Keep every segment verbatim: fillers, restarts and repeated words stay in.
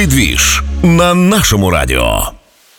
Двіж на нашому радіо.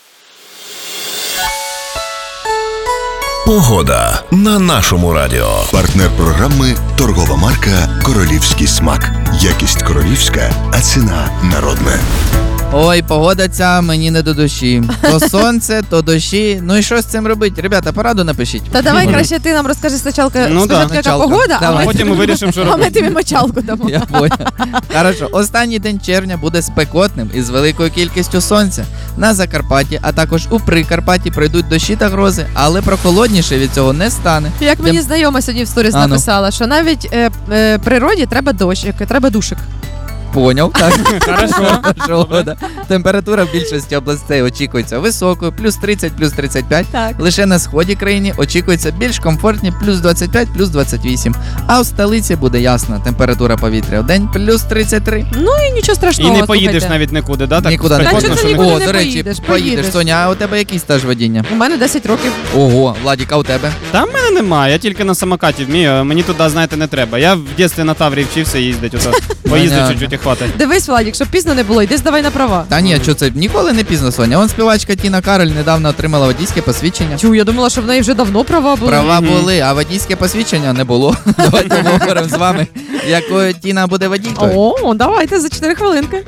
Погода на нашому радіо. Партнер програми – торгова марка «Королівський смак». Якість королівська, а ціна народна. Ой, погода ця мені не до душі. То сонце, то дощі. Ну і що з цим робити? Ребята, пораду напишіть. Та давай краще ти нам розкажи спочатку, Ну да. спочатку яка Мочалка. погода, а Давай. ми, Потім ми вирішимо, що а ми робити. тобі мочалку дамо. Я понял. Хорошо. Останній день червня буде спекотним із великою кількістю сонця. На Закарпатті, а також у Прикарпатті пройдуть дощі та грози, але прохолодніше від цього не стане. Як мені Тим- знайома сьогодні в сторіс А, ну. написала, що навіть е, е, природі треба дощик, треба душик. Поняв, так. Хорошо. Погода. Температура в більшості областей очікується високою, плюс тридцять, плюс тридцять п'ять. Так. Лише на сході країни очікується більш комфортні, плюс двадцять п'ять, плюс двадцять вісім. А в столиці буде ясна температура повітря в день плюс тридцять три. Ну і нічого І страшного. не поїдеш слухайте. навіть нікуди, да? Так Нікуди не Та спекотно, чого що ти не нікуди О, не до речі, поїдеш, поїдеш. поїдеш. Соня, а у тебе який стаж водіння? У мене десять років. Ого, Владіка, у тебе? Та в мене немає, я тільки на самокаті вмію, мені туди, знаєте, не треба. Я в дитинстві на Таврії вчився їздити, ото поїздити Понятно. чуть-чуть і хватить. Дивись, Владік, щоб пізно не було, йди здавай на права. Та ні, що це ніколи не пізно, Соня. Он співачка Тіна Кароль недавно отримала водійське посвідчення. Чу, я думала, що в неї вже давно права були. Права Мгм. були, а водійське посвідчення не було. Давайте поговоримо з вами, якою Тіна буде водійкою. О, давайте за чотири хвилинки.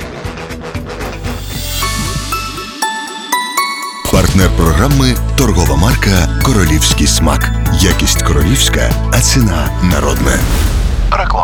Партнер програми – торгова марка «Королівський смак». Якість королівська, а ціна народна. Реклама.